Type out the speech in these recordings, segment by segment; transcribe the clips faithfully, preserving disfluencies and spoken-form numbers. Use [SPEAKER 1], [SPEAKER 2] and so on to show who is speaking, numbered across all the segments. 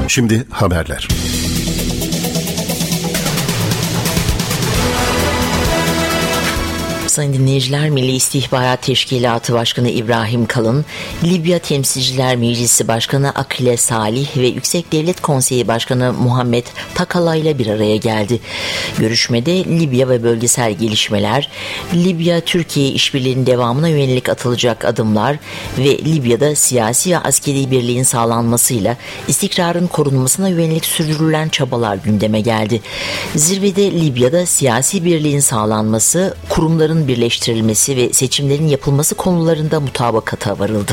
[SPEAKER 1] Şimdi haberler.
[SPEAKER 2] Sayın dinleyiciler, Milli İstihbarat Teşkilatı Başkanı İbrahim Kalın, Libya Temsilciler Meclisi Başkanı Akile Salih ve Yüksek Devlet Konseyi Başkanı Muhammed Takala ile bir araya geldi. Görüşmede Libya ve bölgesel gelişmeler, Libya-Türkiye işbirliğinin devamına yönelik atılacak adımlar ve Libya'da siyasi ve askeri birliğin sağlanmasıyla istikrarın korunmasına yönelik sürdürülen çabalar gündeme geldi. Zirvede Libya'da siyasi birliğin sağlanması, kurumların birleştirilmesi ve seçimlerin yapılması konularında mutabakata varıldı.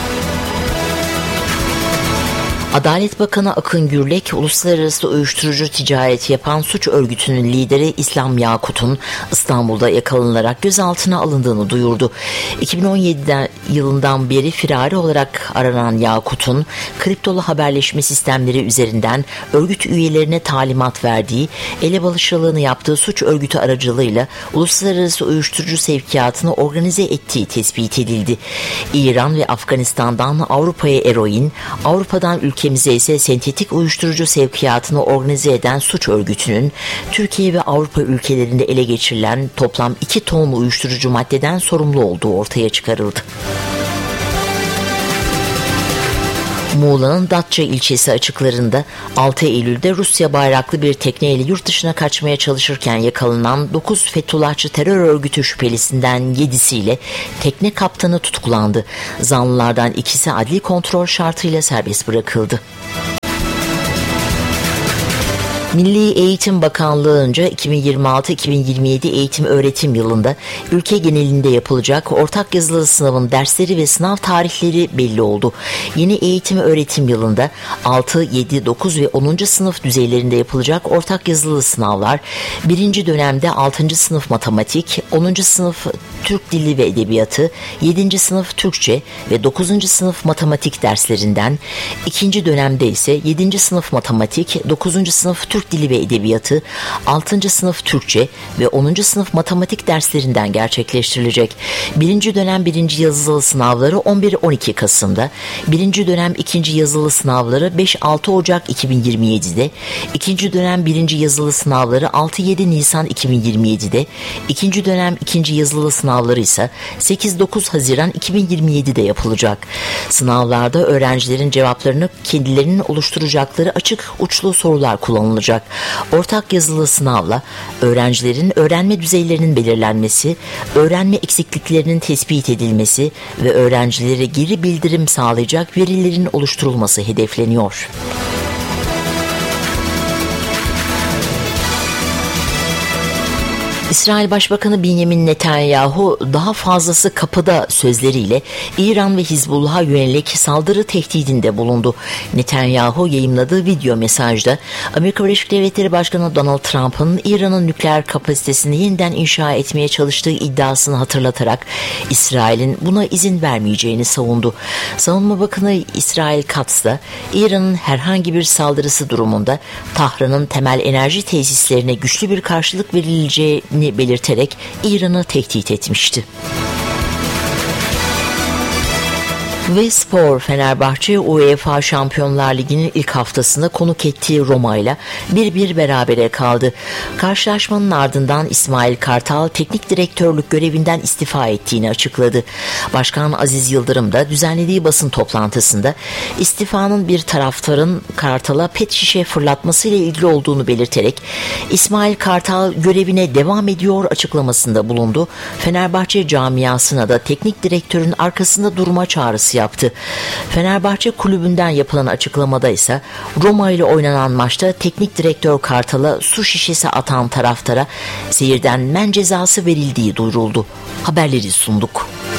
[SPEAKER 2] Adalet Bakanı Akın Gürlek, uluslararası uyuşturucu ticareti yapan suç örgütünün lideri İslam Yakut'un İstanbul'da yakalanılarak gözaltına alındığını duyurdu. iki bin on yedi yılından beri firari olarak aranan Yakut'un kriptolu haberleşme sistemleri üzerinden örgüt üyelerine talimat verdiği, elebaşılığını yaptığı suç örgütü aracılığıyla uluslararası uyuşturucu sevkiyatını organize ettiği tespit edildi. İran ve Afganistan'dan Avrupa'ya eroin, Avrupa'dan ülke Ülkemize ise sentetik uyuşturucu sevkiyatını organize eden suç örgütünün Türkiye ve Avrupa ülkelerinde ele geçirilen toplam iki ton uyuşturucu maddeden sorumlu olduğu ortaya çıkarıldı. Muğla'nın Datça ilçesi açıklarında altı Eylül'de Rusya bayraklı bir tekneyle yurt dışına kaçmaya çalışırken yakalanan dokuz Fethullahçı terör örgütü şüphelisinden yedisiyle tekne kaptanı tutuklandı. Zanlılardan ikisi adli kontrol şartıyla serbest bırakıldı. Milli Eğitim Bakanlığı'nca iki bin yirmi altı iki bin yirmi yedi eğitim öğretim yılında ülke genelinde yapılacak ortak yazılı sınavın dersleri ve sınav tarihleri belli oldu. Yeni eğitim öğretim yılında altı, yedi, dokuz ve onuncu sınıf düzeylerinde yapılacak ortak yazılı sınavlar birinci dönemde altıncı sınıf matematik, onuncu sınıf Türk Dili ve Edebiyatı, yedinci sınıf Türkçe ve dokuzuncu sınıf matematik derslerinden, ikinci dönemde ise yedinci sınıf matematik, dokuzuncu sınıf Türk Dili ve Edebiyatı, altıncı sınıf Türkçe ve onuncu sınıf matematik derslerinden gerçekleştirilecek. Birinci dönem birinci yazılı sınavları on bir on iki Kasım'da, birinci dönem ikinci yazılı sınavları beş altı Ocak iki bin yirmi yedi'de, ikinci dönem birinci yazılı sınavları altı yedi Nisan iki bin yirmi yedi'de, ikinci dönem ikinci yazılı sınavları ise sekiz dokuz Haziran iki bin yirmi yedi'de yapılacak. Sınavlarda öğrencilerin cevaplarını kendilerinin oluşturacakları açık uçlu sorular kullanılacak. Ortak yazılı sınavla öğrencilerin öğrenme düzeylerinin belirlenmesi, öğrenme eksikliklerinin tespit edilmesi ve öğrencilere geri bildirim sağlayacak verilerin oluşturulması hedefleniyor. İsrail Başbakanı Benjamin Netanyahu daha fazlası kapıda sözleriyle İran ve Hizbullah'a yönelik saldırı tehdidinde bulundu. Netanyahu yayımladığı video mesajda Amerika Birleşik Devletleri Başkanı Donald Trump'ın İran'ın nükleer kapasitesini yeniden inşa etmeye çalıştığı iddiasını hatırlatarak İsrail'in buna izin vermeyeceğini savundu. Savunma Bakanı İsrail Katz da İran'ın herhangi bir saldırısı durumunda Tahran'ın temel enerji tesislerine güçlü bir karşılık verileceğini belirterek İran'ı tehdit etmişti. Ve spor, Fenerbahçe UEFA Şampiyonlar Ligi'nin ilk haftasında konuk ettiği Roma ile bir bir berabere kaldı. Karşılaşmanın ardından İsmail Kartal teknik direktörlük görevinden istifa ettiğini açıkladı. Başkan Aziz Yıldırım da düzenlediği basın toplantısında istifanın bir taraftarın Kartal'a pet şişe fırlatmasıyla ilgili olduğunu belirterek İsmail Kartal görevine devam ediyor açıklamasında bulundu. Fenerbahçe camiasına da teknik direktörün arkasında durma çağrısı yaptı. Fenerbahçe kulübünden yapılan açıklamada ise Roma ile oynanan maçta teknik direktör Kartal'a su şişesi atan taraftara seyirden men cezası verildiği duyuruldu. Haberleri sunduk.